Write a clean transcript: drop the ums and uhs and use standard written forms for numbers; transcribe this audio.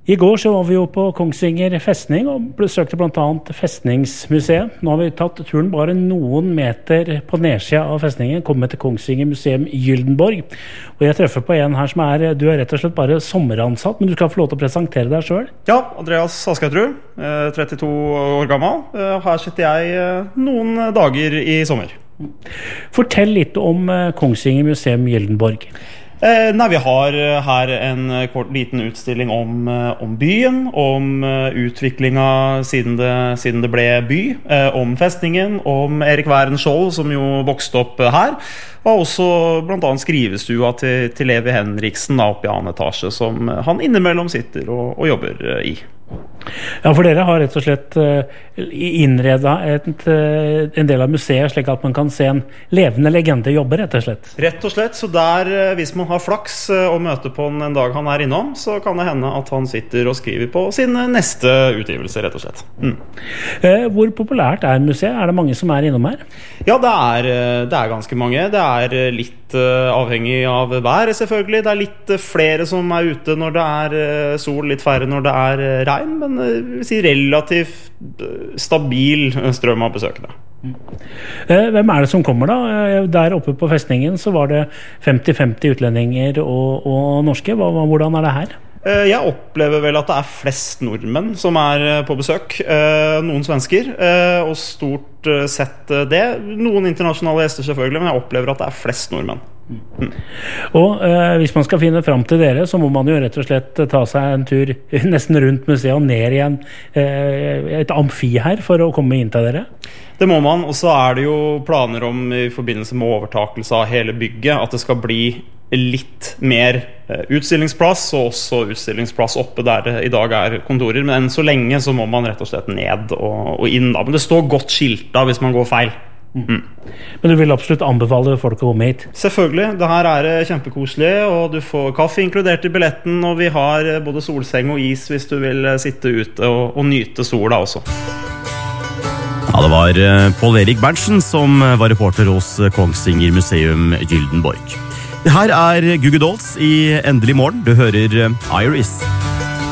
I går så var vi jo på Kongsvinger festning og besøkte blant annet Festningsmuseet. Nå har vi tatt turen bare noen meter på nedsida av festningen, kommet til Kongsvinger museum Gyldenborg. Og jeg treffer på en her som du er rett og slett bare sommeransatt, men du skal få lov til å presentere deg selv. Ja, Andreas Askautrud, 32 år gammel. Her sitter jeg noen dager i sommer. Fortell litt om Kongsvinger museum Gyldenborg. Vi har her en kort liten utstilling om byen, om utviklingen siden det ble by, om festningen, om Erik Væren Skjold som jo vokste opp her, og også blant annet skrivestua til Levi Henriksen oppe i annen etasje, som han innimellom sitter og jobber i. Ja, for dere har rett og slett innredet en del av museet slik at man kan se en levende legende jobbe, rett og slett. Rett og slett, så hvis man har flaks og møter på en dag han er innom, så kan det hende at han sitter og skriver på sin neste utgivelse, rett og slett. Hvor populært er museet? Er det mange som er innom her? Ja, det er ganske mange. Det er litt avhengig av været, selvfølgelig. Det er litt flere som er ute når det er sol, litt færre når det er regn, men jeg vil si relativt stabil strøm av besøkende. Hvem er det som kommer da? Der oppe på festningen så var det 50-50 utlendinger og norske. Hvordan er det her? Jeg opplever vel at det er flest nordmenn som er på besøk, noen svensker, og stort sett det. Noen internasjonale gjester selvfølgelig, men jeg opplever at det er flest nordmenn. Og hvis man skal finne frem til dere, så må man jo rett og slett ta seg en tur nesten rundt museet og ned igjen et amfi her for å komme inn til dere. Det må man, og så er det jo planer om i forbindelse med overtakelse av hele bygget at det skal bli litt mer utstillingsplass, og også utstillingsplass oppe der det i dag er kontorer, men enn så lenge så må man rett og slett ned og inn da, men det står godt skilt da hvis man går feil. Men du vil absolutt anbefale folk å komme hit? Selvfølgelig, det her er kjempekoselig, og du får kaffe inkludert i billetten, og vi har både solseng og is hvis du vil sitte ute og nyte sola også. Ja, det var Pål Erik Berntsen som var reporter hos Kongsvinger museum Gyldenborg. Det her er Goo Goo Dolls i Endelig morgen. Du hører Iris.